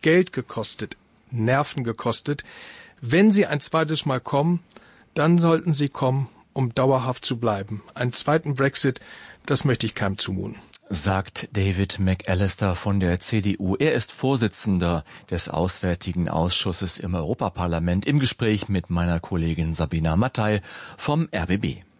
Geld gekostet, Nerven gekostet. Wenn Sie ein zweites Mal kommen, dann sollten Sie kommen, um dauerhaft zu bleiben. Einen zweiten Brexit, das möchte ich keinem zumuten. Sagt David McAllister von der CDU. Er ist Vorsitzender des Auswärtigen Ausschusses im Europaparlament im Gespräch mit meiner Kollegin Sabina Mattei vom RBB.